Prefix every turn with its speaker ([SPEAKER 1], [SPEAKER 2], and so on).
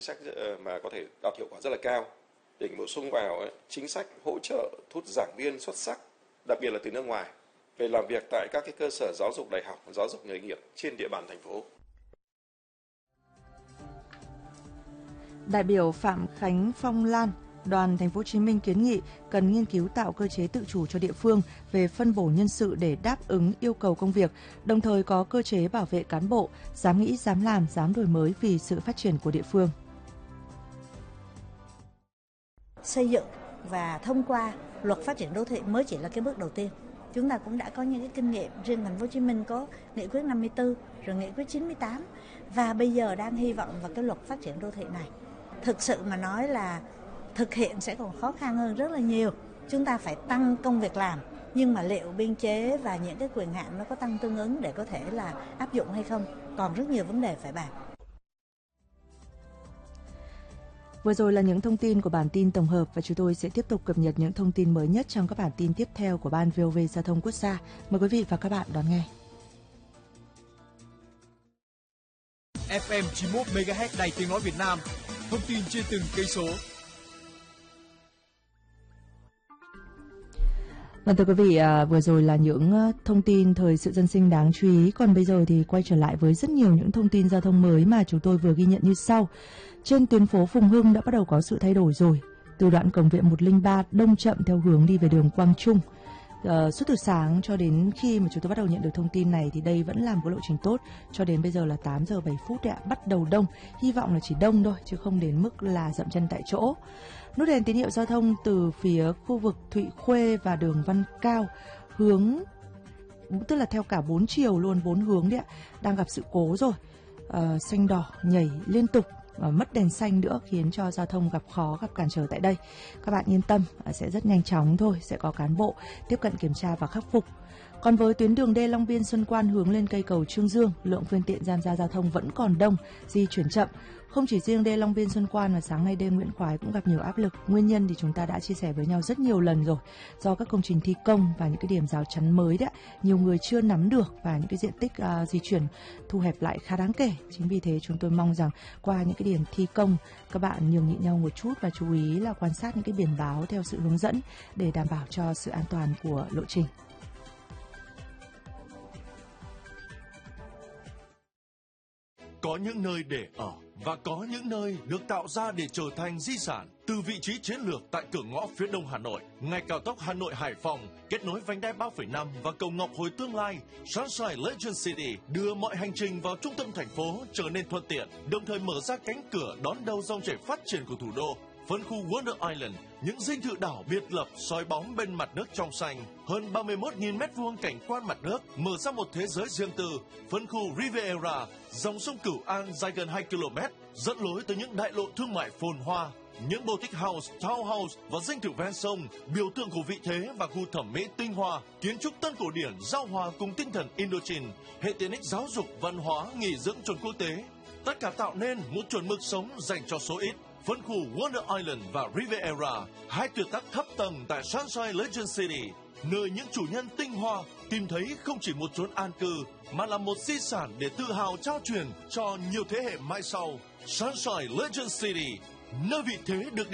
[SPEAKER 1] Sách mà có thể đạt hiệu quả rất là cao. Để bổ sung vào chính sách hỗ trợ thu hút giảng viên xuất sắc, đặc biệt là từ nước ngoài, về làm việc tại các cái cơ sở giáo dục đại học, giáo dục nghề nghiệp trên địa bàn thành phố.
[SPEAKER 2] Đại biểu Phạm Khánh Phong Lan, Đoàn Thành phố Hồ Chí Minh kiến nghị cần nghiên cứu tạo cơ chế tự chủ cho địa phương về phân bổ nhân sự để đáp ứng yêu cầu công việc, đồng thời có cơ chế bảo vệ cán bộ, dám nghĩ, dám làm, dám đổi mới vì sự phát triển của địa phương.
[SPEAKER 3] Xây dựng và thông qua luật phát triển đô thị mới chỉ là cái bước đầu tiên. Chúng ta cũng đã có những cái kinh nghiệm, riêng Thành phố Hồ Chí Minh có nghị quyết 54, rồi nghị quyết 98 và bây giờ đang hy vọng vào cái luật phát triển đô thị này. Thực sự mà nói là thực hiện sẽ còn khó khăn hơn rất là nhiều. Chúng ta phải tăng công việc làm, nhưng mà liệu biên chế và những cái quyền hạn nó có tăng tương ứng để có thể là áp dụng hay không? Còn rất nhiều vấn đề phải bàn.
[SPEAKER 2] Vừa rồi là những thông tin của bản tin tổng hợp và chúng tôi sẽ tiếp tục cập nhật những thông tin mới nhất trong các bản tin tiếp theo của Ban VOV Giao thông Quốc gia. Mời quý vị và các bạn đón nghe.
[SPEAKER 4] FM 91 MHz Đài Tiếng nói Việt Nam. Thông tin trên từng cây số.
[SPEAKER 2] Vâng, thưa quý vị, vừa rồi là những thông tin thời sự dân sinh đáng chú ý. Còn bây giờ thì quay trở lại với rất nhiều những thông tin giao thông mới mà chúng tôi vừa ghi nhận như sau. Trên tuyến phố Phùng Hưng đã bắt đầu có sự thay đổi rồi. Từ đoạn Cổng Viện 103 đông chậm theo hướng đi về đường Quang Trung. Suốt từ sáng cho đến khi mà chúng tôi bắt đầu nhận được thông tin này thì đây vẫn là một lộ trình tốt. Cho đến bây giờ là 8 giờ 7 phút ạ, bắt đầu đông. Hy vọng là chỉ đông thôi chứ không đến mức là dậm chân tại chỗ. Nút đèn tín hiệu giao thông từ phía khu vực Thụy Khuê và đường Văn Cao hướng, tức là theo cả 4 chiều luôn, 4 hướng đấy ạ, đang gặp sự cố rồi. Xanh đỏ nhảy liên tục, mất đèn xanh nữa khiến cho giao thông gặp cản trở tại đây. Các bạn yên tâm, sẽ rất nhanh chóng thôi, sẽ có cán bộ tiếp cận kiểm tra và khắc phục. Còn với tuyến đường D Long Biên Xuân Quan hướng lên cây cầu Trương Dương, lượng phương tiện tham gia giao thông vẫn còn đông, di chuyển chậm. Không chỉ riêng D Long Biên Xuân Quan mà sáng nay D Nguyễn Khoái cũng gặp nhiều áp lực. Nguyên nhân thì chúng ta đã chia sẻ với nhau rất nhiều lần rồi. Do các công trình thi công và những cái điểm rào chắn mới đấy, nhiều người chưa nắm được và những cái diện tích di chuyển thu hẹp lại khá đáng kể. Chính vì thế chúng tôi mong rằng qua những cái điểm thi công, các bạn nhường nhịn nhau một chút và chú ý là quan sát những cái biển báo theo sự hướng dẫn để đảm bảo cho sự an toàn của lộ trình.
[SPEAKER 5] Có những nơi để ở và có những nơi được tạo ra để trở thành di sản. Từ vị trí chiến lược tại cửa ngõ phía đông Hà Nội, ngay cao tốc Hà Nội - Hải Phòng, kết nối vành đai 3,5 và cầu Ngọc Hồi tương lai, Sunshine Legend City đưa mọi hành trình vào trung tâm thành phố trở nên thuận tiện, đồng thời mở ra cánh cửa đón đầu dòng chảy phát triển của thủ đô. Phân khu Wonder Island, những dinh thự đảo biệt lập soi bóng bên mặt nước trong xanh, hơn 31.000 m2 cảnh quan mặt nước, mở ra một thế giới riêng tư. Phân khu Riviera, dòng sông Cửu An dài gần 2 km, dẫn lối tới những đại lộ thương mại phồn hoa. Những boutique house, townhouse và dinh thự ven sông, biểu tượng của vị thế và gu thẩm mỹ tinh hoa, kiến trúc tân cổ điển giao hòa cùng tinh thần Indochine, hệ tiện ích giáo dục, văn hóa, nghỉ dưỡng chuẩn quốc tế. Tất cả tạo nên một chuẩn mực sống dành cho số ít. Phân khu Wonder Island và Riviera, hai tuyệt tác thấp tầng tại Sunshine Legend City, nơi những chủ nhân tinh hoa tìm thấy không chỉ một chốn an cư, mà là một di sản để tự hào trao truyền cho nhiều thế hệ mai sau. Sunshine Legend City, nơi vị thế được